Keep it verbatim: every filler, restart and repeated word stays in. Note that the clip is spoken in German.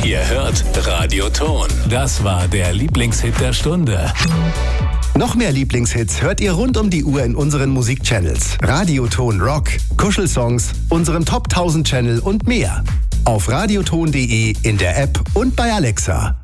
Ihr hört Radio Ton. Das war der Lieblingshit der Stunde. Noch mehr Lieblingshits hört ihr rund um die Uhr in unseren Musikchannels. Radioton Rock, Kuschelsongs, unserem Top tausend Channel und mehr. Auf radioton punkt de, in der App und bei Alexa.